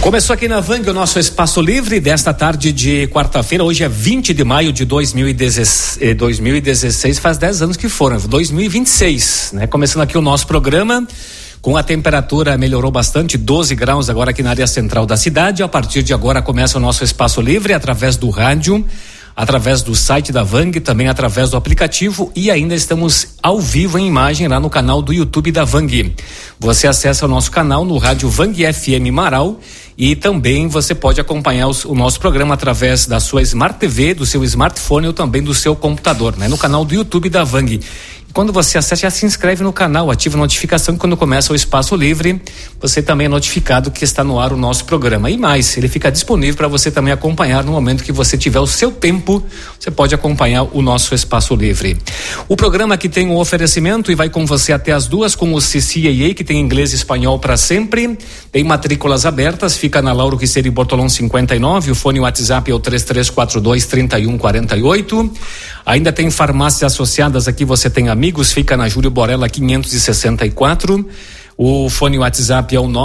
Começou aqui na Vang o nosso Espaço Livre desta tarde de quarta-feira. Hoje é 20 de maio de 2016, faz 10 anos que foram, 2026, né? Começando aqui o nosso programa, com a temperatura melhorou bastante, 12 graus agora aqui na área central da cidade. A partir de agora começa o nosso Espaço Livre através do rádio, através do site da Vang, também através do aplicativo, e ainda estamos ao vivo em imagem lá no canal do YouTube da Vang. Você acessa o nosso canal no rádio Vang FM Marau, e também você pode acompanhar o nosso programa através da sua Smart TV, do seu smartphone ou também do seu computador, né? No canal do YouTube da Vang. Quando você acessa, já se inscreve no canal, ativa a notificação que quando começa o Espaço Livre, você também é notificado que está no ar o nosso programa. E mais, ele fica disponível para você também acompanhar no momento que você tiver o seu tempo, você pode acompanhar o nosso Espaço Livre. O programa que tem um oferecimento e vai com você até as 2 com o CCAA, que tem inglês e espanhol para sempre, tem matrículas abertas, fica na Lauro Quiseri Bortolão 59, o fone WhatsApp é o 3342-3148. Ainda tem farmácias associadas aqui, você tem Amigos, fica na Júlio Borella 564. O fone WhatsApp é o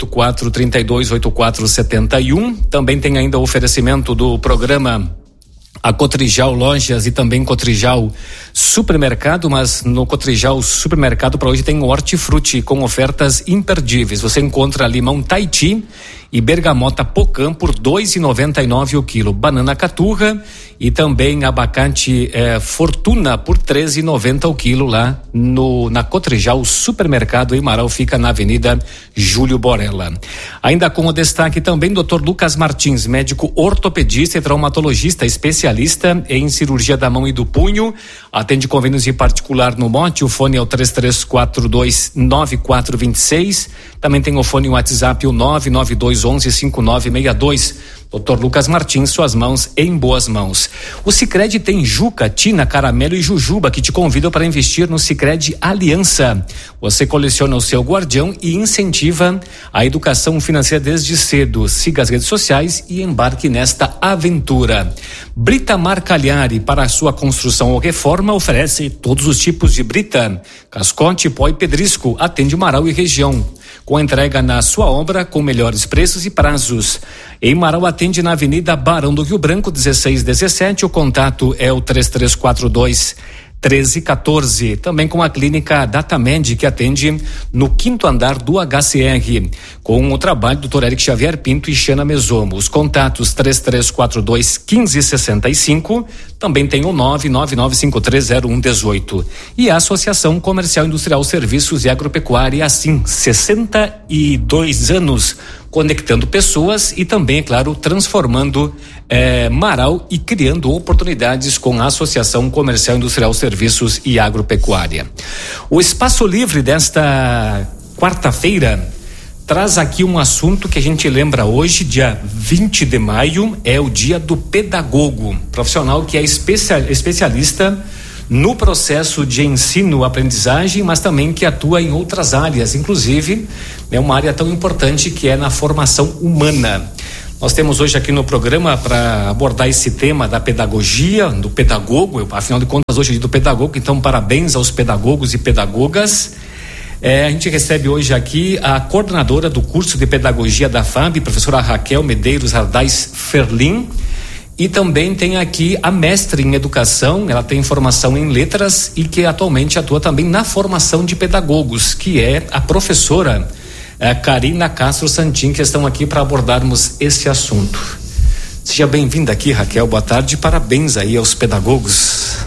984-328471. Também tem ainda o oferecimento do programa a Cotrijal Lojas e também Cotrijal Supermercado, mas no Cotrijal Supermercado para hoje tem hortifruti com ofertas imperdíveis. Você encontra limão Tahiti e bergamota Pocã por R$2,99 o quilo, banana caturra e também abacate Fortuna por R$13,90 o quilo lá na Cotrijal Supermercado em Marau, fica na Avenida Júlio Borella. Ainda com o destaque também Dr. Lucas Martins, médico ortopedista e traumatologista, especialista em cirurgia da mão e do punho, atende convênios em particular no Mote, o fone é o 3342-9426, também tem o fone WhatsApp o 99211-5962. Dr. Lucas Martins, suas mãos em boas mãos. O Sicredi tem Juca, Tina, Caramelo e Jujuba que te convidam para investir no Sicredi Aliança. Você coleciona o seu guardião e incentiva a educação financeira desde cedo. Siga as redes sociais e embarque nesta aventura. Britamar Cagliari, para a sua construção ou reforma, oferece todos os tipos de brita, cascote, pó e pedrisco, atende Marau e região, com entrega na sua obra com melhores preços e prazos. Em Marau atende na Avenida Barão do Rio Branco 1617, o contato é o 3342-1314, também com a clínica Datamed, que atende no 5º andar do HCR, com o trabalho do Dr. Eric Xavier Pinto e Xana Mesomo. Os contatos 3342-1565, também tem o 999530118. E a Associação Comercial Industrial Serviços e Agropecuária, assim, 62 anos, conectando pessoas e também, é claro, transformando Marau e criando oportunidades com a Associação Comercial Industrial Serviços e Agropecuária. O Espaço Livre desta quarta-feira traz aqui um assunto que a gente lembra hoje, dia 20 de maio, é o dia do pedagogo, profissional que é especialista no processo de ensino-aprendizagem, mas também que atua em outras áreas, inclusive é uma área tão importante que é na formação humana. Nós temos hoje aqui no programa para abordar esse tema da pedagogia, do pedagogo, afinal de contas hoje é dia do pedagogo, então parabéns aos pedagogos e pedagogas. A gente recebe hoje aqui a coordenadora do curso de pedagogia da FAB, professora Raquel Medeiros Ardais Ferlin, e também tem aqui a mestre em educação, ela tem formação em letras e que atualmente atua também na formação de pedagogos, que é a professora Karina Castro Santin, que estão aqui para abordarmos esse assunto. Seja bem-vinda aqui, Raquel, boa tarde, parabéns aí aos pedagogos.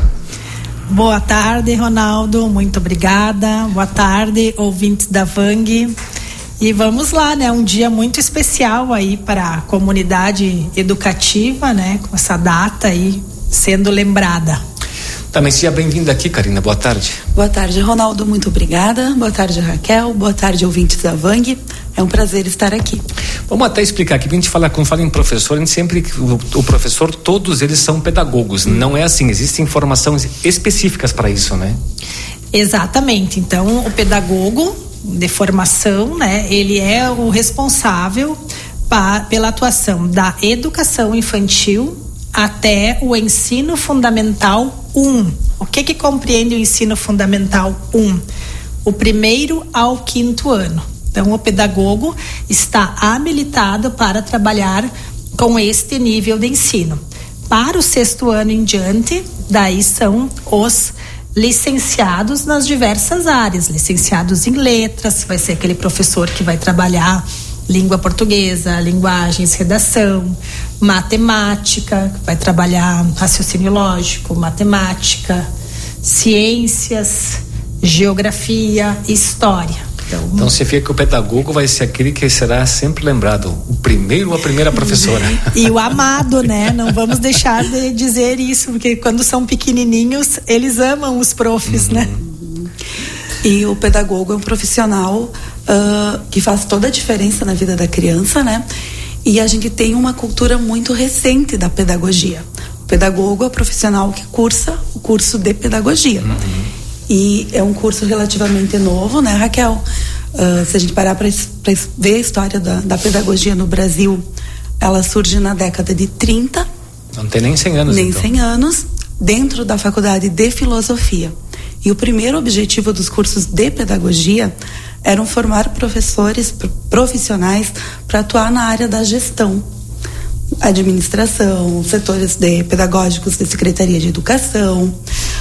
Boa tarde, Ronaldo, muito obrigada. Boa tarde, ouvintes da Vang. E vamos lá, né? Um dia muito especial aí para a comunidade educativa, né? Com essa data aí sendo lembrada. Também seja bem-vinda aqui, Karina, boa tarde. Boa tarde, Ronaldo, muito obrigada. Boa tarde, Raquel. Boa tarde, ouvintes da Vang. É um prazer estar aqui. Vamos até explicar aqui, a gente fala, quando fala em professor, a gente sempre, o professor, todos eles são pedagogos, não é assim, existem formações específicas para isso, né? Exatamente, então o pedagogo de formação, né, ele é o responsável pela atuação da educação infantil até o ensino fundamental 1. O que compreende o ensino fundamental 1? O 1º ao 5º ano. Então, o pedagogo está habilitado para trabalhar com este nível de ensino. Para o 6º ano em diante, daí são os licenciados nas diversas áreas, licenciados em letras, vai ser aquele professor que vai trabalhar língua portuguesa, linguagens, redação, matemática, vai trabalhar raciocínio lógico, matemática, ciências, geografia, história. Então você vê que o pedagogo vai ser aquele que será sempre lembrado, o primeiro ou a primeira professora. E o amado, né? Não vamos deixar de dizer isso, porque quando são pequenininhos, eles amam os profs, né? E o pedagogo é um profissional que faz toda a diferença na vida da criança, né? E a gente tem uma cultura muito recente da pedagogia. O pedagogo é o profissional que cursa o curso de pedagogia. E é um curso relativamente novo, né, Raquel? Se a gente parar para ver a história da pedagogia no Brasil, ela surge na década de 30. Não tem nem 100 anos, nem então. 100 anos, dentro da Faculdade de Filosofia. E o primeiro objetivo dos cursos de pedagogia eram formar professores profissionais para atuar na área da gestão, administração, setores pedagógicos de Secretaria de Educação,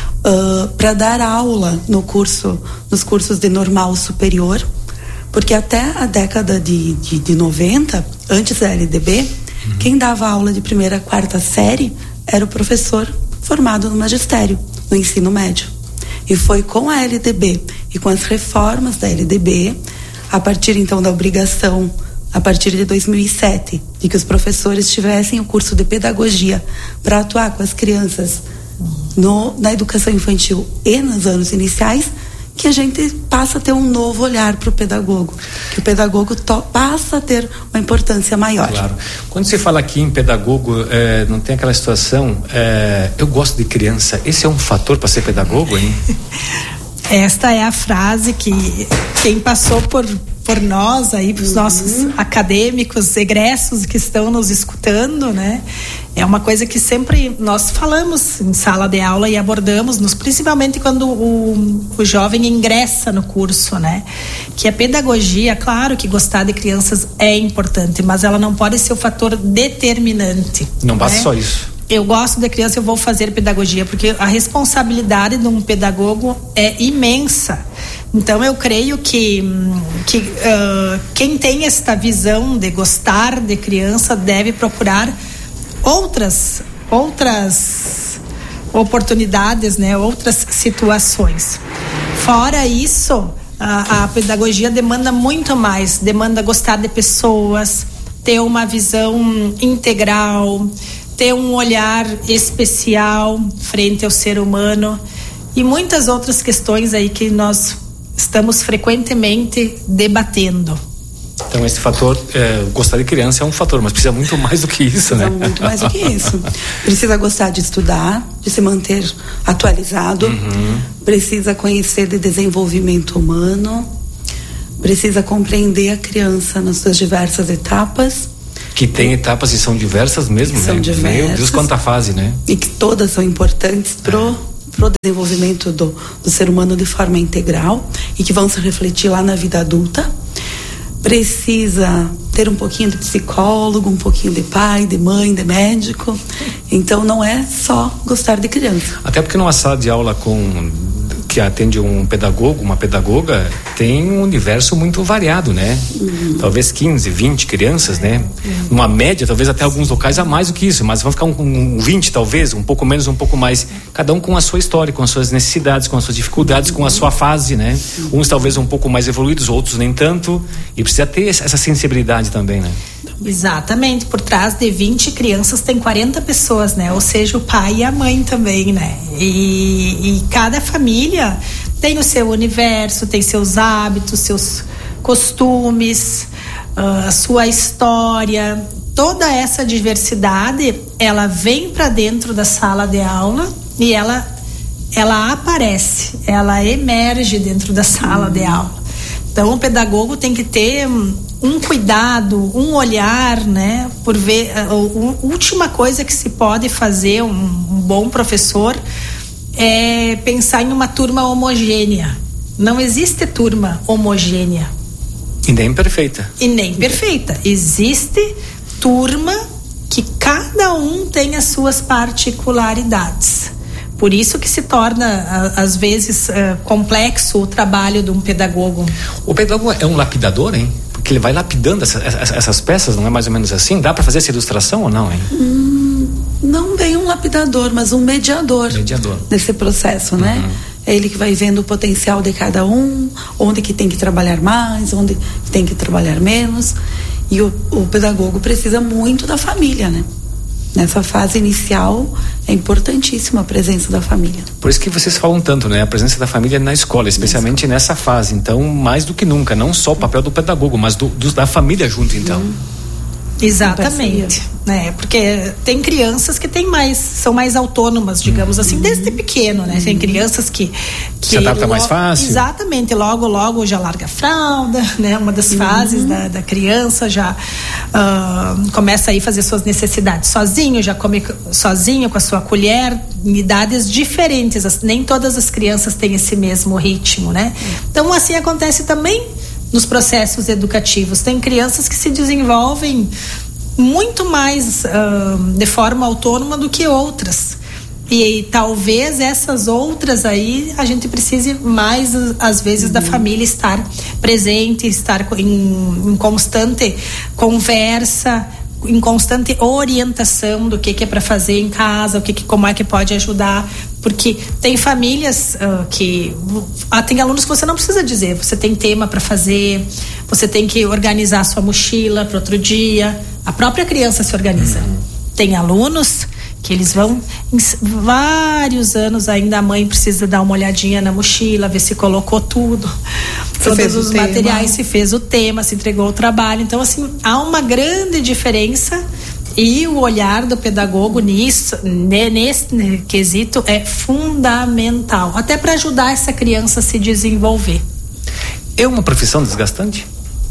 para dar aula nos cursos de normal superior, porque até a década de 90, antes da LDB, quem dava aula de 1ª a 4ª série era o professor formado no magistério, no ensino médio. E foi com a LDB e com as reformas da LDB, a partir então da obrigação, a partir de 2007, de que os professores tivessem o curso de pedagogia para atuar com as crianças na educação infantil e nos anos iniciais, que a gente passa a ter um novo olhar para o pedagogo, que o pedagogo passa a ter uma importância maior. Claro. Quando se fala aqui em pedagogo, não tem aquela situação, eu gosto de criança, esse é um fator para ser pedagogo, hein? Esta é a frase que quem passou por nós aí, para os nossos acadêmicos egressos que estão nos escutando, né? É uma coisa que sempre nós falamos em sala de aula e abordamos, principalmente quando o jovem ingressa no curso, né? Que a pedagogia, claro que gostar de crianças é importante, mas ela não pode ser o fator determinante. Não basta né? só isso. Eu gosto da criança, eu vou fazer pedagogia, porque a responsabilidade de um pedagogo é imensa. Então eu creio que quem tem esta visão de gostar de criança deve procurar outras oportunidades, né? Outras situações. Fora isso, a pedagogia demanda muito mais, demanda gostar de pessoas, ter uma visão integral, ter um olhar especial frente ao ser humano e muitas outras questões aí que nós estamos frequentemente debatendo. Então esse fator, gostar de criança é um fator, mas precisa muito mais do que isso, né? Precisa muito mais do que isso. Precisa gostar de estudar, de se manter atualizado, precisa conhecer de desenvolvimento humano, precisa compreender a criança nas suas diversas etapas. Que tem etapas e são diversas mesmo, são né? Diversas, meu Deus, quanta fase, né? E que todas são importantes pro desenvolvimento do ser humano de forma integral e que vão se refletir lá na vida adulta. Precisa ter um pouquinho de psicólogo, um pouquinho de pai, de mãe, de médico. Então não é só gostar de criança. Até porque numa sala de aula que atende um pedagogo, uma pedagoga, tem um universo muito variado, né? Talvez 15, 20 crianças, né? Numa média, talvez até alguns locais a mais do que isso, mas vão ficar um 20 talvez, um pouco menos, um pouco mais, cada um com a sua história, com as suas necessidades, com as suas dificuldades, com a sua fase, né? Uns talvez um pouco mais evoluídos, outros nem tanto, e precisa ter essa sensibilidade também, né? Exatamente, por trás de 20 crianças tem 40 pessoas, né? Ou seja, o pai e a mãe também, né? E cada família tem o seu universo, tem seus hábitos, seus costumes, a sua história. Toda essa diversidade, ela vem para dentro da sala de aula e ela aparece, ela emerge dentro da sala de aula. Então, o pedagogo tem que ter um cuidado, um olhar, né? Por ver, a última coisa que se pode fazer um bom professor é pensar em uma turma homogênea. Não existe turma homogênea. E nem perfeita. Existe turma que cada um tem as suas particularidades. Por isso que se torna, às vezes, complexo o trabalho de um pedagogo. O pedagogo é um lapidador, hein? Porque ele vai lapidando essas peças, não é mais ou menos assim? Dá para fazer essa ilustração ou não, hein? Não bem um lapidador, mas um mediador desse processo, né? É ele que vai vendo o potencial de cada um, onde que tem que trabalhar mais, onde tem que trabalhar menos. E o pedagogo precisa muito da família, né? Nessa fase inicial é importantíssima a presença da família. Por isso que vocês falam tanto, né? A presença da família na escola, especialmente nessa fase. Então, mais do que nunca, não só o papel do pedagogo, mas da família junto, então. Exatamente, né? Porque tem crianças que são mais autônomas, digamos assim, desde pequeno, né? Tem crianças que se adapta mais fácil. Exatamente, logo já larga a fralda, né? Uma das fases da criança já começa aí a fazer suas necessidades sozinho, já come sozinho com a sua colher, em idades diferentes. Nem todas as crianças têm esse mesmo ritmo, né? Então, assim acontece também nos processos educativos. Tem crianças que se desenvolvem muito mais de forma autônoma do que outras. E talvez essas outras aí a gente precise mais, às vezes, da família estar presente, estar em constante conversa, em constante orientação do que é para fazer em casa, como é que pode ajudar, porque tem famílias tem alunos que você não precisa dizer, você tem tema para fazer, você tem que organizar a sua mochila para outro dia, a própria criança se organiza. Tem alunos que eles vão em vários anos, ainda a mãe precisa dar uma olhadinha na mochila, ver se colocou tudo, todos os materiais, se fez o tema, se entregou o trabalho. Então, assim, há uma grande diferença e o olhar do pedagogo nesse quesito é fundamental, até para ajudar essa criança a se desenvolver. É uma profissão desgastante?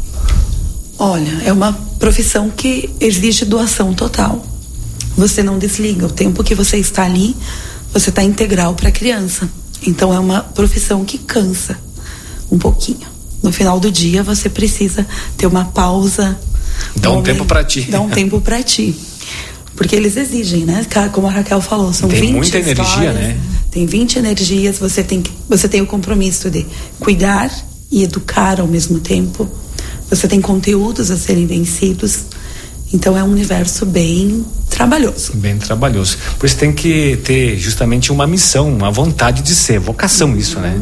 Olha, é uma profissão que exige doação total. Você não desliga. O tempo que você está ali, você está integral para a criança. Então é uma profissão que cansa um pouquinho. No final do dia você precisa ter uma pausa. Dá um tempo para ti. Dá um tempo para ti. Porque eles exigem, né? Como a Raquel falou, são 20 muita histórias, energia, né? Tem 20 energias, você tem o compromisso de cuidar e educar ao mesmo tempo. Você tem conteúdos a serem vencidos. Então é um universo bem trabalhoso. Bem trabalhoso. Por isso tem que ter justamente uma missão, uma vontade de ser, vocação, isso, né?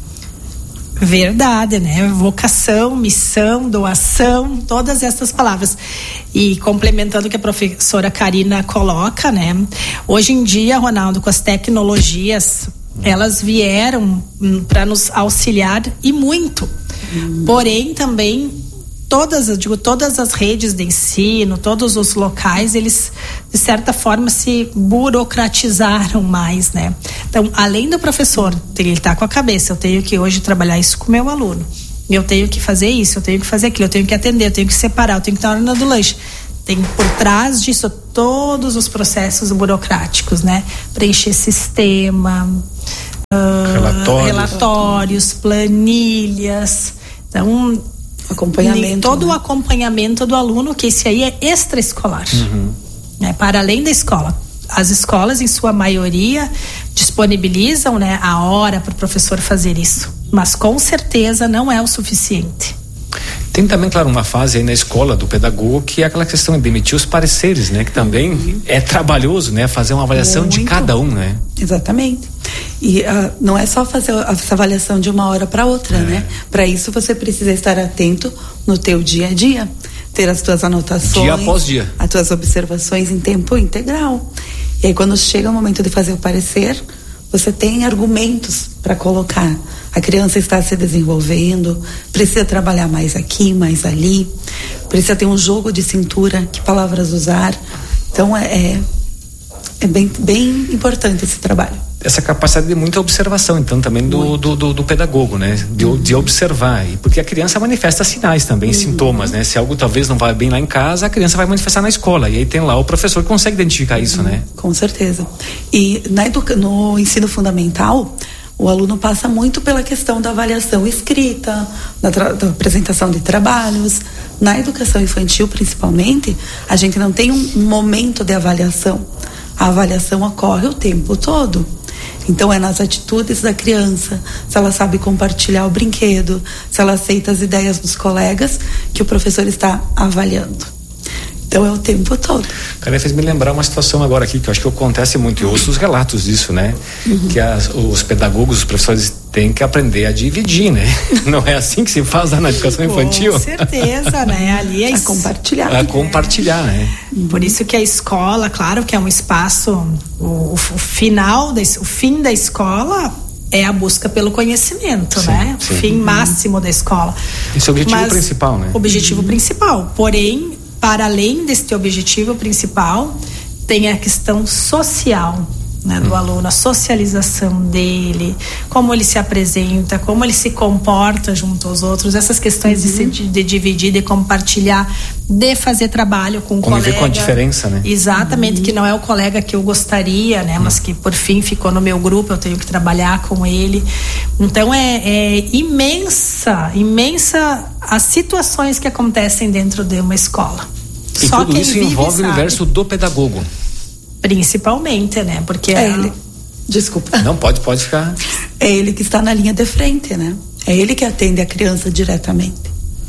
Verdade, né? Vocação, missão, doação, todas essas palavras. E complementando o que a professora Karina coloca, né? Hoje em dia, Ronaldo, com as tecnologias, elas vieram para nos auxiliar e muito. Porém, também todas as redes de ensino, todos os locais, eles de certa forma se burocratizaram mais, né? Então, além do professor, ele está com a cabeça, eu tenho que hoje trabalhar isso com o meu aluno, eu tenho que fazer isso, eu tenho que fazer aquilo, eu tenho que atender, eu tenho que separar, eu tenho que estar na hora do lanche. Tem por trás disso todos os processos burocráticos, né? Preencher sistema, relatórios, planilhas. Então, todo o acompanhamento do aluno, que esse aí é extraescolar, né? Para além da escola. As escolas, em sua maioria, disponibilizam, né, a hora para o professor fazer isso, mas com certeza não é o suficiente. Tem também, claro, uma fase aí na escola do pedagogo que é aquela questão de emitir os pareceres, né? Que também é trabalhoso, né? Fazer uma avaliação de cada um, né? Exatamente. E não é só fazer essa avaliação de uma hora para outra, né? Para isso você precisa estar atento no teu dia a dia, ter as tuas anotações, dia após dia, as tuas observações em tempo integral. E aí quando chega o momento de fazer o parecer, você tem argumentos para colocar. A criança está se desenvolvendo, precisa trabalhar mais aqui, mais ali, precisa ter um jogo de cintura, que palavras usar. Então é bem importante esse trabalho. Essa capacidade de muita observação, então, também do pedagogo, né? De observar. E porque a criança manifesta sinais também, sintomas, né? Se algo talvez não vai bem lá em casa, a criança vai manifestar na escola. E aí tem lá o professor que consegue identificar isso, né? Com certeza. E no ensino fundamental, O aluno passa muito pela questão da avaliação escrita, da apresentação de trabalhos. Na educação infantil, principalmente, a gente não tem um momento de avaliação. A avaliação ocorre o tempo todo. Então é nas atitudes da criança, se ela sabe compartilhar o brinquedo, se ela aceita as ideias dos colegas, que o professor está avaliando. Então é o tempo todo. Cara, fez me lembrar uma situação agora aqui que eu acho que acontece muito, eu ouço os relatos disso, né? Que os pedagogos, os professores têm que aprender a dividir, né? Não é assim que se faz na educação infantil? Com certeza, né? Ali é a compartilhar. A compartilhar, né? Por isso que a escola, claro que é um espaço, o fim da escola é a busca pelo conhecimento, sim, né? Sim. O fim máximo da escola. Esse é o objetivo principal, né? Objetivo principal. Porém, para além deste objetivo principal, tem a questão social, né, do aluno, a socialização dele, como ele se apresenta, como ele se comporta junto aos outros, essas questões de dividir, de compartilhar, de fazer trabalho com o colega. Conviver com a diferença, né? Exatamente, que não é o colega que eu gostaria, né, mas que por fim ficou no meu grupo, eu tenho que trabalhar com ele. Então é imensa as situações que acontecem dentro de uma escola. E só tudo isso envolve o universo do pedagogo. Principalmente, né? Porque ele. Desculpa. Não, pode ficar. É ele que está na linha de frente, né? É ele que atende a criança diretamente.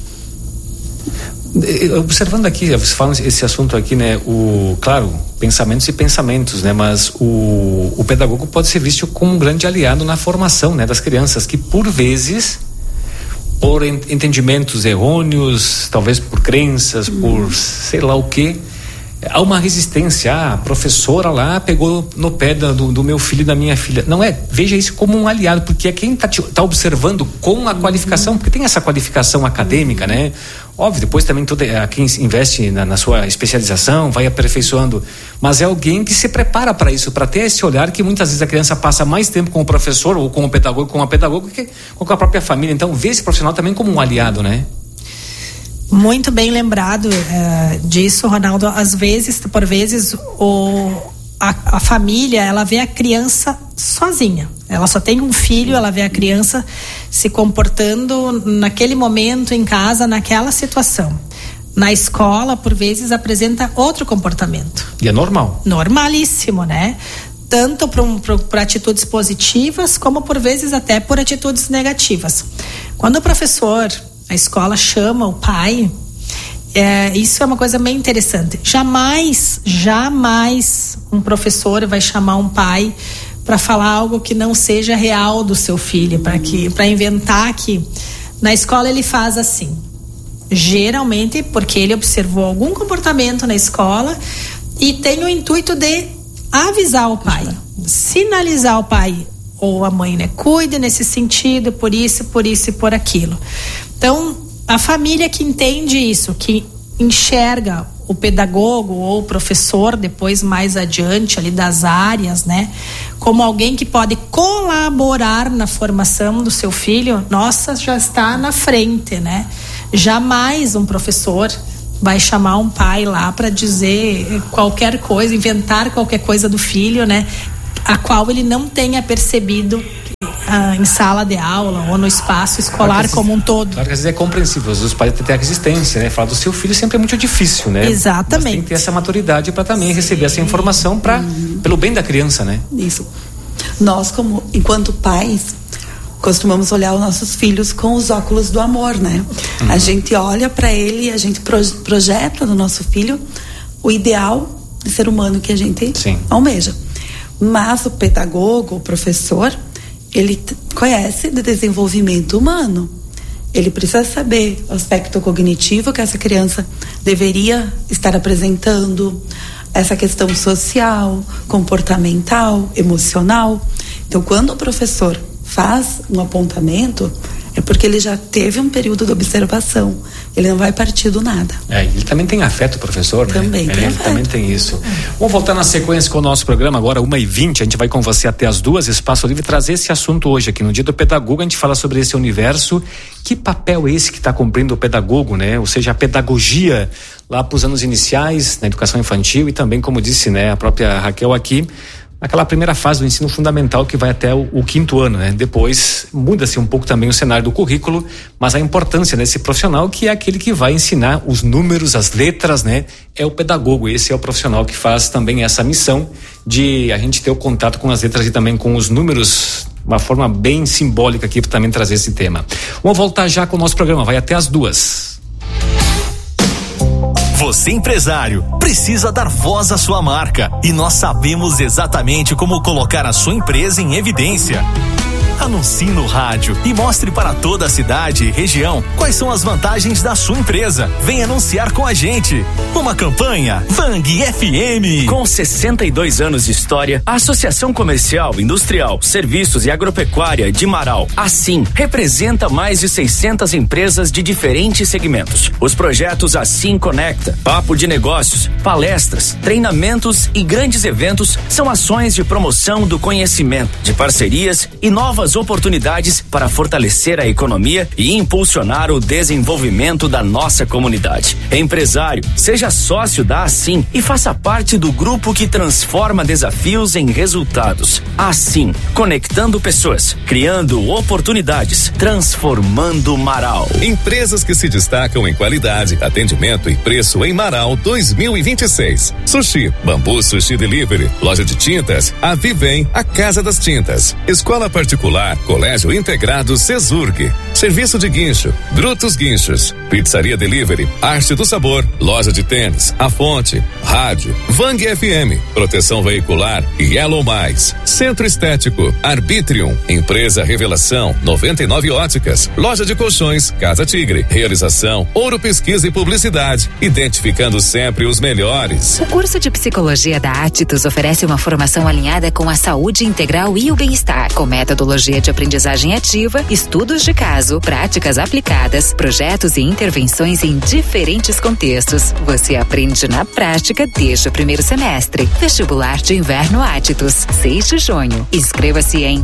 Observando aqui, você fala esse assunto aqui, né? Claro, pensamentos e pensamentos, né? Mas o pedagogo pode ser visto como um grande aliado na formação, né, das crianças, que por vezes, por entendimentos errôneos, talvez por crenças, por sei lá o quê, há uma resistência. A professora lá pegou no pé do meu filho e da minha filha. Não é, veja isso como um aliado, porque é quem tá observando com a qualificação, porque tem essa qualificação acadêmica, né? Óbvio, depois também quem investe na sua especialização vai aperfeiçoando, mas é alguém que se prepara para isso, para ter esse olhar que muitas vezes a criança passa mais tempo com o professor ou com o pedagogo, com a pedagoga, que com a própria família. Então vê esse profissional também como um aliado, né? Muito bem lembrado disso, Ronaldo. Por vezes a família, ela vê a criança sozinha. Ela só tem um filho, ela vê a criança se comportando naquele momento em casa, naquela situação. Na escola, por vezes, apresenta outro comportamento. E é normal. Normalíssimo, né? Tanto por atitudes positivas, como por vezes até por atitudes negativas. Quando o professor, a escola chama o pai, isso é uma coisa bem interessante. Jamais um professor vai chamar um pai para falar algo que não seja real do seu filho, para inventar que na escola ele faz assim. Geralmente porque ele observou algum comportamento na escola e tem o intuito de avisar o pai, sinalizar o pai ou a mãe, né? Cuide nesse sentido, por isso e por aquilo. Então, a família que entende isso, que enxerga o pedagogo ou o professor, depois mais adiante ali das áreas, né, como alguém que pode colaborar na formação do seu filho, nossa, já está na frente, né? Jamais um professor vai chamar um pai lá para dizer qualquer coisa, inventar qualquer coisa do filho, né, a qual ele não tenha percebido em sala de aula ou no espaço escolar, claro, como um todo. Claro que às vezes é compreensível, os pais têm a resistência, né? Falar do seu filho sempre é muito difícil, né? Exatamente. Mas tem que ter essa maturidade para também receber essa informação pelo bem da criança, né? Isso. Nós, enquanto pais, costumamos olhar os nossos filhos com os óculos do amor, né? A gente olha para ele, a gente projeta no nosso filho o ideal de ser humano que a gente almeja. Mas o pedagogo, o professor, ele conhece de desenvolvimento humano. Ele precisa saber o aspecto cognitivo que essa criança deveria estar apresentando, essa questão social, comportamental, emocional. Então, quando o professor faz um apontamento, é porque ele já teve um período de observação. Ele não vai partir do nada. Ele também tem afeto, professor, né? Também tem afeto. Também tem isso. Vamos voltar na sequência com o nosso programa agora, 1h20. A gente vai com você até as 2h, Espaço Livre, trazer esse assunto hoje aqui no Dia do Pedagogo. A gente fala sobre esse universo. Que papel é esse que está cumprindo o pedagogo, né? Ou seja, a pedagogia lá para os anos iniciais, na educação infantil e também, como disse, né, a própria Raquel aqui, naquela primeira fase do ensino fundamental que vai até o 5º ano, né? Depois muda-se um pouco também o cenário do currículo, mas a importância desse profissional, que é aquele que vai ensinar os números, as letras, né? É o pedagogo, esse é o profissional que faz também essa missão de a gente ter o contato com as letras e também com os números, uma forma bem simbólica aqui para também trazer esse tema. Vamos voltar já com o nosso programa, vai até as 2. Você, empresário, precisa dar voz à sua marca e nós sabemos exatamente como colocar a sua empresa em evidência. Anuncie no rádio e mostre para toda a cidade e região quais são as vantagens da sua empresa. Vem anunciar com a gente. Uma campanha Vang FM. Com 62 anos de história, a Associação Comercial, Industrial, Serviços e Agropecuária de Marau, assim, representa mais de 600 empresas de diferentes segmentos. Os projetos Assim Conecta, Papo de Negócios, palestras, treinamentos e grandes eventos são ações de promoção do conhecimento, de parcerias e novas oportunidades para fortalecer a economia e impulsionar o desenvolvimento da nossa comunidade. Empresário, seja sócio da Assim e faça parte do grupo que transforma desafios em resultados. Assim, conectando pessoas, criando oportunidades, transformando Marau. Empresas que se destacam em qualidade, atendimento e preço em Marau 2026. Sushi, Bambu Sushi Delivery, loja de tintas, a Vivem, a Casa das Tintas, escola particular, Colégio Integrado Cesurg, serviço de guincho, Brutos Guinchos, pizzaria delivery, Arte do Sabor, loja de tênis, A Fonte, rádio, Vang FM, proteção veicular e Yellow Mais, centro estético, Arbitrium, empresa Revelação, 99 óticas, loja de colchões, Casa Tigre, realização, Ouro Pesquisa e Publicidade, identificando sempre os melhores. O curso de Psicologia da Atitus oferece uma formação alinhada com a saúde integral e o bem-estar, com metodologia de aprendizagem ativa, estudos de caso, práticas aplicadas, projetos e intervenções em diferentes contextos. Você aprende na prática desde o primeiro semestre. Vestibular de Inverno Atitus, 6 de junho. Inscreva-se em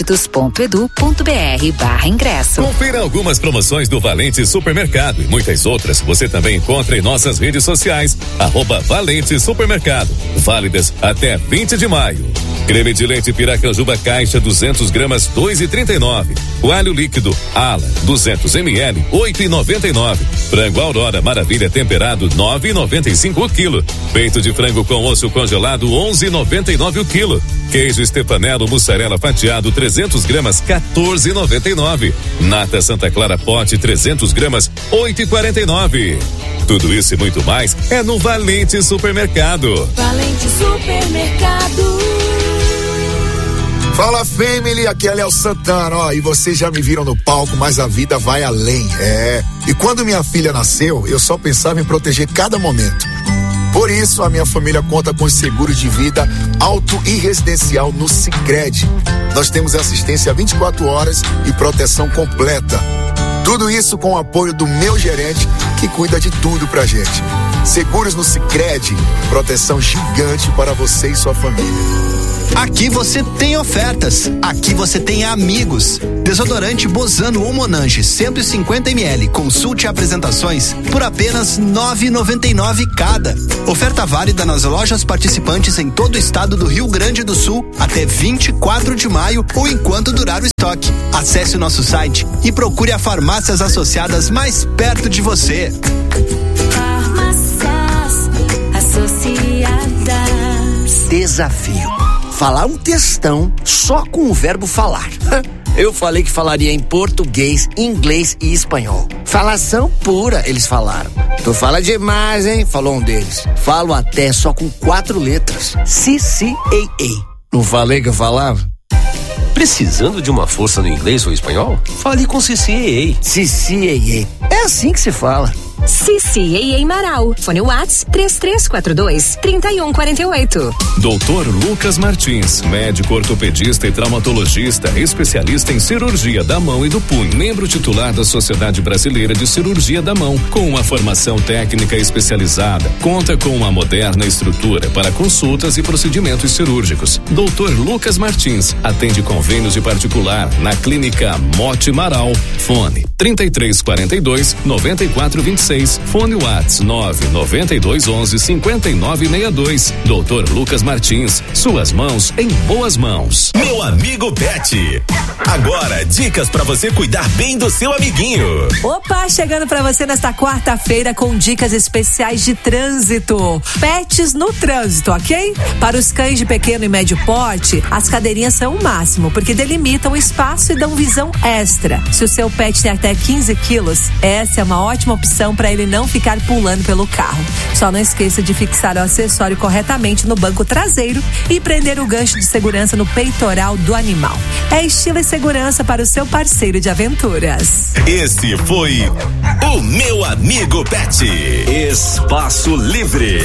atitus.edu.br/ingresso. Confira algumas promoções do Valente Supermercado e muitas outras você também encontra em nossas redes sociais, @Valente Supermercado, válidas até 20 de maio. Creme de leite Piracanjuba Caixa 200 gramas 2,39. Coalho líquido Ala 200 ml 8,99. Frango Aurora Maravilha temperado 9,95 o quilo. Peito de frango com osso congelado 11,99 o quilo. Queijo Stefanello mussarela fatiado 300 gramas 14,99. Nata Santa Clara Pote 300 gramas 8,49. Tudo isso e muito mais é no Valente Supermercado. Valente Supermercado. Fala, family, aqui é Léo Santana, ó, e vocês já me viram no palco, mas a vida vai além, e quando minha filha nasceu, eu só pensava em proteger cada momento. Por isso, a minha família conta com seguro de vida auto e residencial no Sicredi. Nós temos assistência 24 horas e proteção completa. Tudo isso com o apoio do meu gerente, que cuida de tudo pra gente. Seguros no Sicredi, proteção gigante para você e sua família. Aqui você tem ofertas, aqui você tem amigos. Desodorante Bozano ou Monange 150 ml, consulte apresentações por apenas R$ 9,99 cada. Oferta válida nas lojas participantes em todo o estado do Rio Grande do Sul até 24 de maio ou enquanto durar o estoque. Acesse o nosso site e procure a farmácias associadas mais perto de você. Farmácias Associadas. Desafio: falar um textão só com o verbo falar. Eu falei que falaria em português, inglês e espanhol. Falação pura, eles falaram. Tu fala demais, hein? Falou um deles. Falo até só com 4 letras. CCAA. Não falei que eu falava? Precisando de uma força no inglês ou espanhol? Fale com CCAA. CCAA. É assim que se fala. CCAA Marau. Fone Whats 3342-3148. Doutor Lucas Martins, médico ortopedista e traumatologista, especialista em cirurgia da mão e do punho, membro titular da Sociedade Brasileira de Cirurgia da Mão, com uma formação técnica especializada. Conta com uma moderna estrutura para consultas e procedimentos cirúrgicos. Doutor Lucas Martins atende convênios de particular na Clínica Mote Marau. Fone 3342-9427. 2026. Fone WhatsApp 99211-5962. Dr. Lucas Martins, suas mãos em boas mãos. Meu amigo Pet. Agora, dicas pra você cuidar bem do seu amiguinho. Opa, chegando pra você nesta quarta-feira com dicas especiais de trânsito. Pets no trânsito, ok? Para os cães de pequeno e médio porte, as cadeirinhas são o máximo, porque delimitam o espaço e dão visão extra. Se o seu pet tem até 15 quilos, essa é uma ótima opção para ele não ficar pulando pelo carro. Só não esqueça de fixar o acessório corretamente no banco traseiro e prender o gancho de segurança no peitoral do animal. É estilo e segurança para o seu parceiro de aventuras. Esse foi o Meu Amigo Pet. Espaço Livre.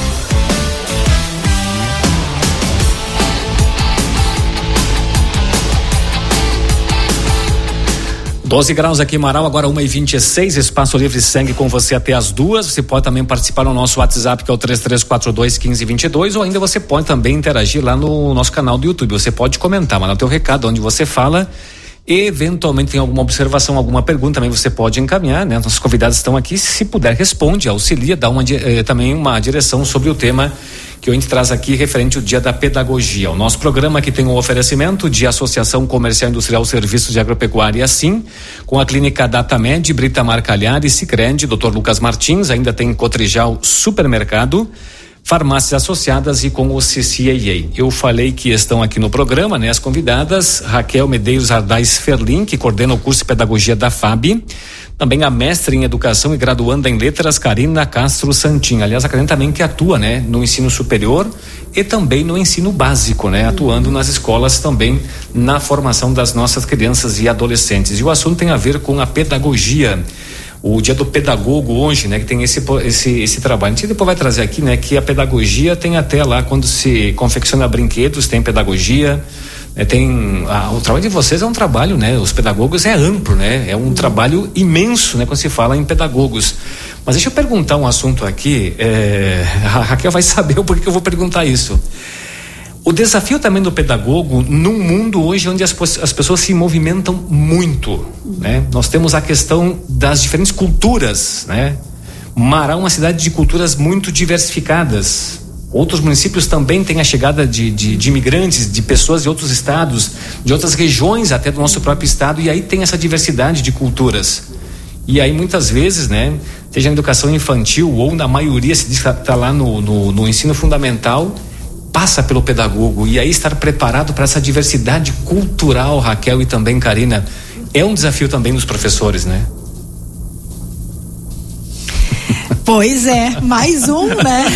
12 graus aqui em Marau, agora 1h26, Espaço Livre segue com você até as 2. Você pode também participar no nosso WhatsApp, que é o 3342-1522, ou ainda você pode também interagir lá no nosso canal do YouTube. Você pode comentar, mandar o teu recado, onde você fala. Eventualmente tem alguma observação, alguma pergunta, também você pode encaminhar, né? Nossos convidados estão aqui, se puder responde, auxilia, dá também uma direção sobre o tema que a gente traz aqui referente ao Dia da Pedagogia. O nosso programa aqui tem um oferecimento de Associação Comercial Industrial Serviços de Agropecuária, assim, com a Clínica Datamed, Brita Marcalhar e Sicredi, Dr. Lucas Martins, ainda tem Cotrijal Supermercado, farmácias associadas e com o CCAA. Eu falei que estão aqui no programa, né? As convidadas, Raquel Medeiros Ardais Ferlin, que coordena o curso de Pedagogia da FAB, também a mestre em Educação e graduanda em Letras, Karina Castro Santin. Aliás, a Karina também que atua, né? No ensino superior e também no ensino básico, né? Atuando nas escolas também na formação das nossas crianças e adolescentes. E o assunto tem a ver com a pedagogia. O Dia do Pedagogo hoje, né, que tem esse trabalho. A gente depois vai trazer aqui, né, que a pedagogia tem até lá, quando se confecciona brinquedos, tem pedagogia, né, o trabalho de vocês é um trabalho, né, os pedagogos é amplo, né, é um trabalho imenso, né, quando se fala em pedagogos. Mas deixa eu perguntar um assunto aqui, a Raquel vai saber o porquê que eu vou perguntar isso. O desafio também do pedagogo num mundo hoje onde as pessoas se movimentam muito, né? Nós temos a questão das diferentes culturas, né? Marau é uma cidade de culturas muito diversificadas. Outros municípios também têm a chegada de imigrantes, de pessoas de outros estados, de outras regiões até do nosso próprio estado, e aí tem essa diversidade de culturas. E aí muitas vezes, né? Seja na educação infantil ou na maioria se diz que está lá no ensino fundamental, passa pelo pedagogo, e aí estar preparado para essa diversidade cultural, Raquel e também Karina, é um desafio também dos professores, né? Pois é, mais um, né?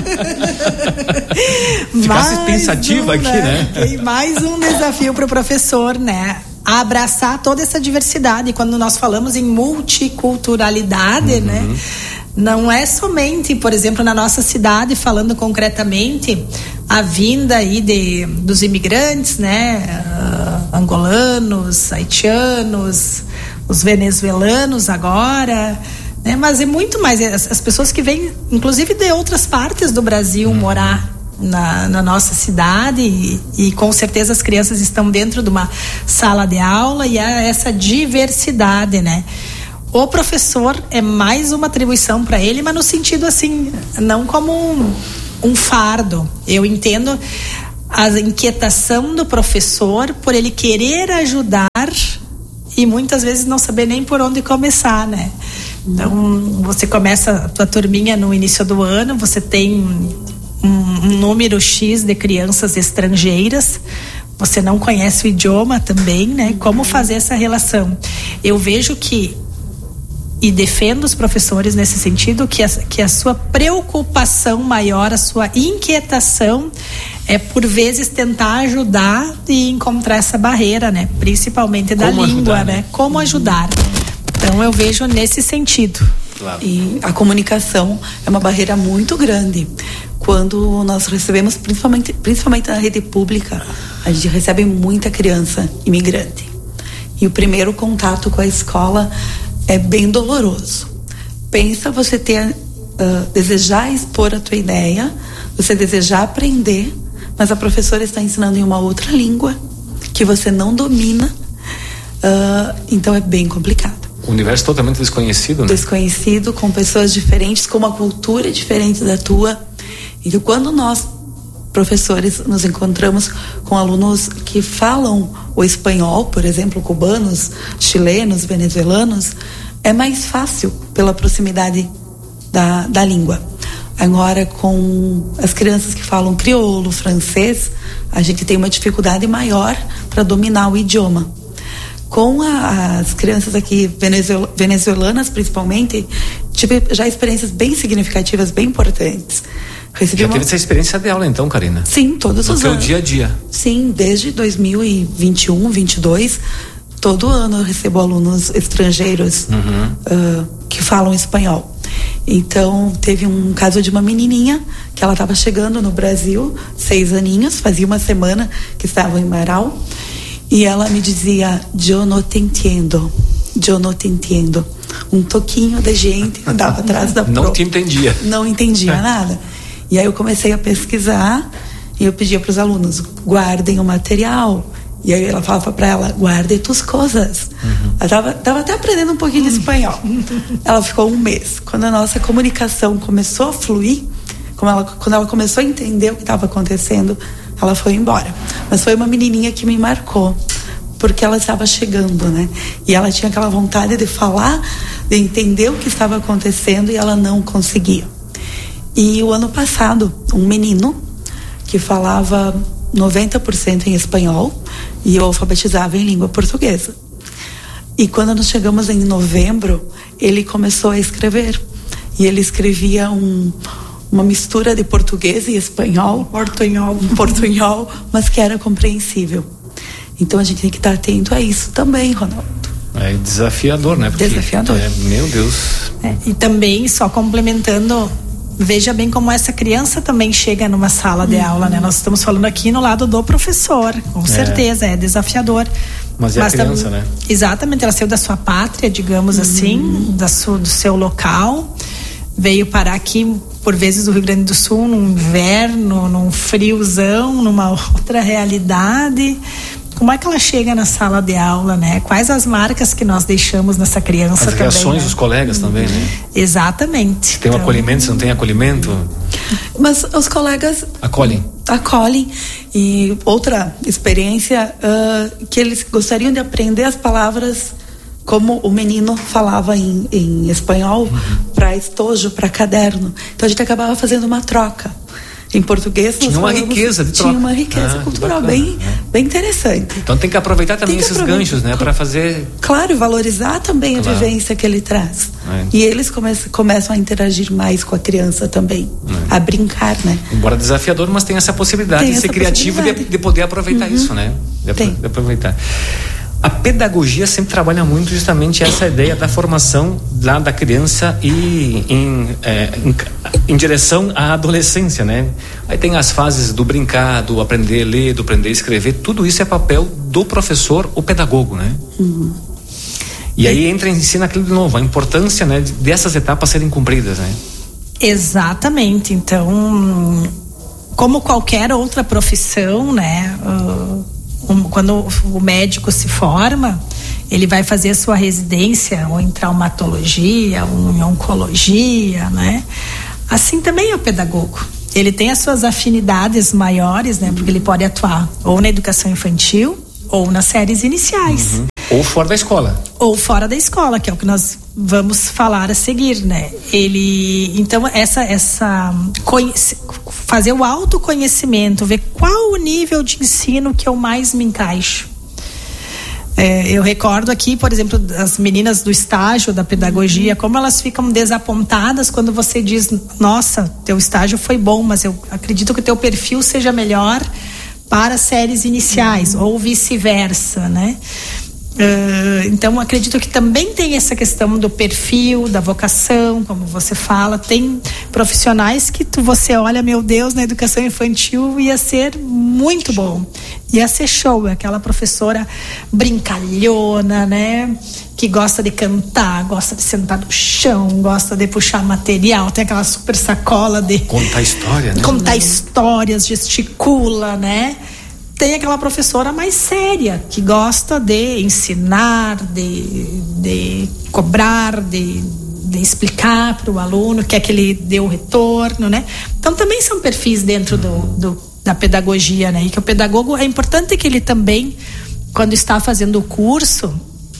Ficasse pensativa aqui, né? Mais um desafio para o professor, né? A abraçar toda essa diversidade. Quando nós falamos em multiculturalidade, né? Não é somente, por exemplo, na nossa cidade, falando concretamente, a vinda aí dos imigrantes, né? Angolanos, haitianos, os venezuelanos agora, né? Mas é muito mais, as pessoas que vêm, inclusive de outras partes do Brasil, morar na nossa cidade e com certeza as crianças estão dentro de uma sala de aula e há essa diversidade, né? O professor é mais uma atribuição para ele, mas no sentido assim, não como um fardo. Eu entendo a inquietação do professor por ele querer ajudar e muitas vezes não saber nem por onde começar, né? Então, você começa a tua turminha no início do ano, você tem um número X de crianças estrangeiras, você não conhece o idioma também, né? Como fazer essa relação? Eu vejo e defendo os professores nesse sentido, que a sua preocupação maior, a sua inquietação é por vezes tentar ajudar e encontrar essa barreira, né? Principalmente da língua, ajudar, né? Como ajudar. Então eu vejo nesse sentido. Claro. E a comunicação é uma barreira muito grande. Quando nós recebemos, principalmente na rede pública, a gente recebe muita criança imigrante. E o primeiro contato com a escola é bem doloroso. Pensa você desejar expor a tua ideia, você desejar aprender, mas a professora está ensinando em uma outra língua que você não domina, então é bem complicado. Universo totalmente desconhecido, né? Desconhecido, com pessoas diferentes, com uma cultura diferente da tua. Então, quando nós, professores, nos encontramos com alunos que falam o espanhol, por exemplo, cubanos, chilenos, venezuelanos, é mais fácil pela proximidade da língua. Agora, com as crianças que falam crioulo, francês, a gente tem uma dificuldade maior para dominar o idioma. Com as crianças aqui venezuelanas, principalmente, tive já experiências bem significativas, bem importantes. Já teve essa experiência de aula então, Karina? Sim, todos os anos. No seu dia a dia? Sim, desde 2021, 2022, todo ano eu recebo alunos estrangeiros que falam espanhol. Então, teve um caso de uma menininha que ela estava chegando no Brasil, 6 aninhos, fazia uma semana que estava em Marau, e ela me dizia, eu não te entendo. Um toquinho de gente andava atrás da Não te entendia. Não entendia nada. E aí eu comecei a pesquisar e eu pedia para os alunos, guardem o material. E aí ela falava para ela, guarde tuas coisas. Ela tava até aprendendo um pouquinho de espanhol. Ela ficou 1 mês. Quando a nossa comunicação começou a fluir, quando ela começou a entender o que estava acontecendo, ela foi embora. Mas foi uma menininha que me marcou, porque ela estava chegando, né? E ela tinha aquela vontade de falar, de entender o que estava acontecendo, e ela não conseguia. E o ano passado, um menino que falava 90% em espanhol, e eu alfabetizava em língua portuguesa. E quando nós chegamos em novembro, ele começou a escrever. E ele escrevia uma mistura de português e espanhol. Portunhol, mas que era compreensível. Então a gente tem que estar atento a isso também, Ronaldo. É desafiador, né? Porque, desafiador. Meu Deus. E também, só complementando, veja bem como essa criança também chega numa sala de aula, né? Nós estamos falando aqui no lado do professor, com certeza, é desafiador. Mas é a criança, né? Exatamente, ela saiu da sua pátria, digamos assim, do seu local, veio parar aqui, por vezes, do Rio Grande do Sul, num inverno, num friozão, numa outra realidade. Como é que ela chega na sala de aula, né? Quais as marcas que nós deixamos nessa criança também? As reações dos colegas também, né? Exatamente. Se tem um acolhimento, se não tem acolhimento. Mas os colegas acolhem. E outra experiência, que eles gostariam de aprender as palavras como o menino falava em espanhol, para estojo, para caderno. Então a gente acabava fazendo uma troca. Em português tinha uma riqueza de troca. Tinha uma riqueza cultural bem interessante. Então tem que aproveitar também esses ganchos, né? Para fazer... Claro, valorizar também a vivência que ele traz. E eles começam a interagir mais com a criança também. A brincar, né? Embora desafiador, mas tem essa possibilidade de ser criativo e de poder aproveitar isso, né? De aproveitar. A pedagogia sempre trabalha muito justamente essa ideia da formação lá da criança e em direção à adolescência, né? Aí tem as fases do brincar, do aprender a ler, do aprender a escrever, tudo isso é papel do professor, o pedagogo, né? E aí entra em cena aquilo de novo, a importância, né, dessas etapas serem cumpridas, né? Exatamente, então, como qualquer outra profissão, né, quando o médico se forma, ele vai fazer a sua residência ou em traumatologia, ou em oncologia, né? Assim também é o pedagogo. Ele tem as suas afinidades maiores, né? Porque ele pode atuar ou na educação infantil ou nas séries iniciais. Ou fora da escola. Ou fora da escola, que é o que nós vamos falar a seguir, né? Então, fazer o autoconhecimento, ver qual o nível de ensino que eu mais me encaixo. Eu recordo aqui, por exemplo, as meninas do estágio da pedagogia, como elas ficam desapontadas quando você diz, nossa, teu estágio foi bom, mas eu acredito que o teu perfil seja melhor para séries iniciais, ou vice-versa, né? Então acredito que também tem essa questão do perfil, da vocação, como você fala. Tem profissionais que você olha, meu Deus, na educação infantil ia ser muito bom, ia ser show, aquela professora brincalhona, né, que gosta de cantar, gosta de sentar no chão, gosta de puxar material, tem aquela super sacola de contar história, né? Contar histórias, gesticula, né? tem aquela professora mais séria, que gosta de ensinar, de cobrar, de explicar para o aluno, quer que ele dê o retorno, né? Então também são perfis dentro da pedagogia, né? E que o pedagogo, é importante que ele também, quando está fazendo o curso,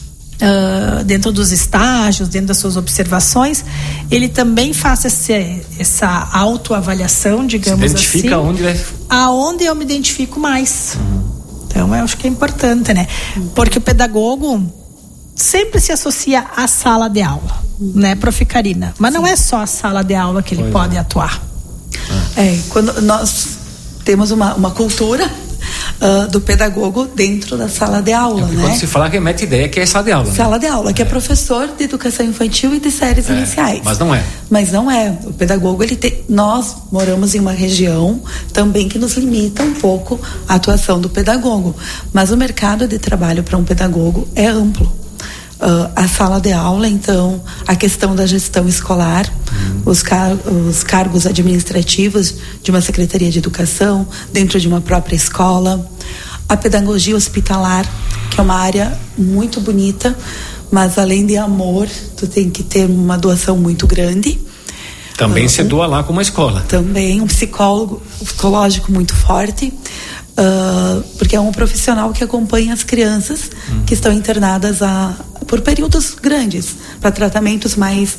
dentro dos estágios, dentro das suas observações, ele também faça essa autoavaliação, digamos assim. Identifica aonde eu me identifico mais. Então eu acho que é importante, né? Porque o pedagogo sempre se associa à sala de aula, né, Prof. Karina? Mas não é só a sala de aula que ele pode atuar. Quando nós temos uma cultura do pedagogo dentro da sala de aula, né? Quando se fala, remete ideia que é sala de aula. Sala de aula, que é professor de educação infantil e de séries iniciais. Mas não é. Mas não é. O pedagogo, nós moramos em uma região também que nos limita um pouco a atuação do pedagogo. Mas o mercado de trabalho para um pedagogo é amplo. A sala de aula, então, a questão da gestão escolar, os cargos administrativos de uma secretaria de educação, dentro de uma própria escola, a pedagogia hospitalar, que é uma área muito bonita, mas além de amor, tu tem que ter uma doação muito grande. Também se doa lá com uma escola. Também um psicológico muito forte. Porque é um profissional que acompanha as crianças que estão internadas por períodos grandes, para tratamentos mais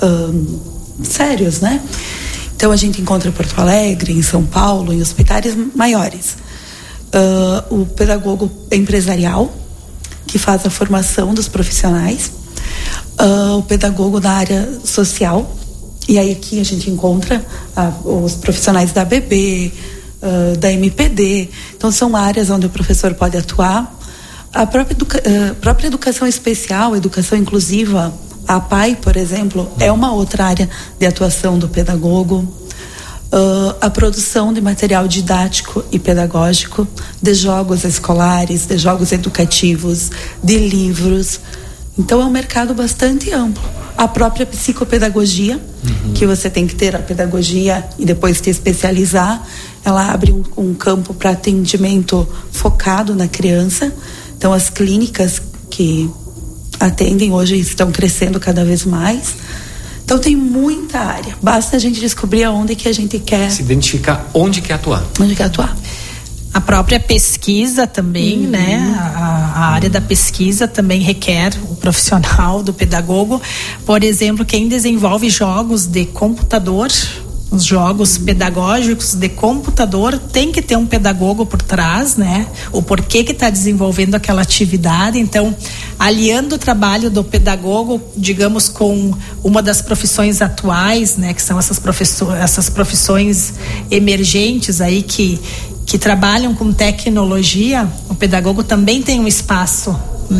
sérios, né? Então a gente encontra em Porto Alegre, em São Paulo, em hospitais maiores. O pedagogo empresarial, que faz a formação dos profissionais. O pedagogo da área social, e aí aqui a gente encontra os profissionais da ABB, da MPD. Então são áreas onde o professor pode atuar. A própria educação especial, educação inclusiva, a PAI, por exemplo, é uma outra área de atuação do pedagogo. A produção de material didático e pedagógico, de jogos escolares, de jogos educativos, de livros. Então é um mercado bastante amplo. A própria psicopedagogia, que você tem que ter a pedagogia e depois te especializar, ela abre um campo para atendimento focado na criança. Então as clínicas que atendem hoje estão crescendo cada vez mais. Então tem muita área, basta a gente descobrir aonde que a gente quer se identificar, onde quer atuar. A própria pesquisa também, né? A área da pesquisa também requer o profissional do pedagogo. Por exemplo, quem desenvolve jogos de computador, os jogos pedagógicos de computador, tem que ter um pedagogo por trás, né? O porquê que está desenvolvendo aquela atividade. Então, aliando o trabalho do pedagogo, digamos, com uma das profissões atuais, né? Que são essas profissões emergentes aí que trabalham com tecnologia, o pedagogo também tem um espaço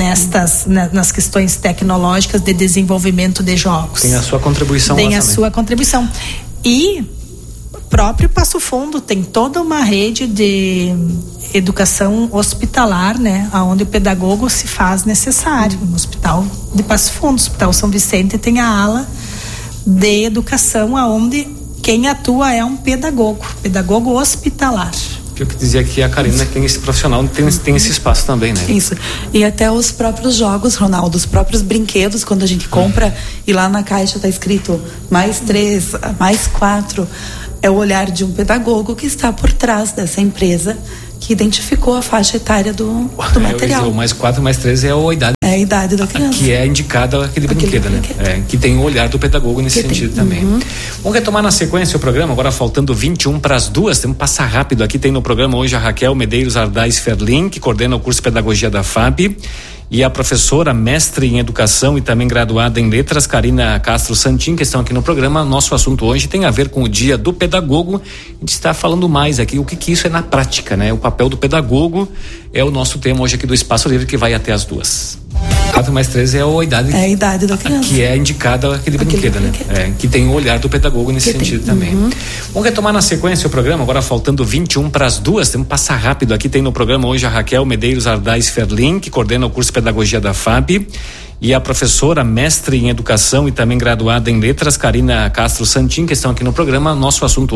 nas questões tecnológicas de desenvolvimento de jogos. Tem a sua contribuição. Sua contribuição. E o próprio Passo Fundo tem toda uma rede de educação hospitalar, né? Onde o pedagogo se faz necessário. No Hospital de Passo Fundo, no Hospital São Vicente, tem a ala de educação, onde quem atua é um pedagogo hospitalar. Que eu dizia que a Karina tem esse profissional, tem esse espaço também, né? Isso. E até os próprios jogos, Ronaldo, os próprios brinquedos, quando a gente compra e lá na caixa está escrito mais 3, mais 4, é o olhar de um pedagogo que está por trás dessa empresa que identificou a faixa etária do material. O mais 4, mais 3 é a idade. É a idade da criança. Que é indicada aquele brinquedo, né? Que tem o olhar do pedagogo nesse sentido também. Vamos retomar na sequência o programa, agora faltando 21 para as 2, temos que passar rápido aqui. Tem no programa hoje a Raquel Medeiros Ardais Ferlin, que coordena o curso de Pedagogia da FAB, e a professora, mestre em educação e também graduada em letras, Karina Castro Santin, que estão aqui no programa. Nosso assunto hoje tem a ver com o Dia do Pedagogo. A gente está falando mais aqui o que isso é na prática, né? O papel do pedagogo é o nosso tema hoje aqui do Espaço Livre, que vai até as 2. 4 mais 3 é a idade. É a idade da criança. Que é indicada aquele brinquedo, né? Que tem o olhar do pedagogo nesse sentido também. Vamos retomar na sequência o programa, agora faltando 21 para as 2, temos que passar rápido aqui. Tem no programa hoje a Raquel Medeiros Ardais Ferlin, que coordena o curso de Pedagogia da FAB, e a professora, mestre em educação e também graduada em letras, Karina Castro Santin, que estão aqui no programa. Nosso assunto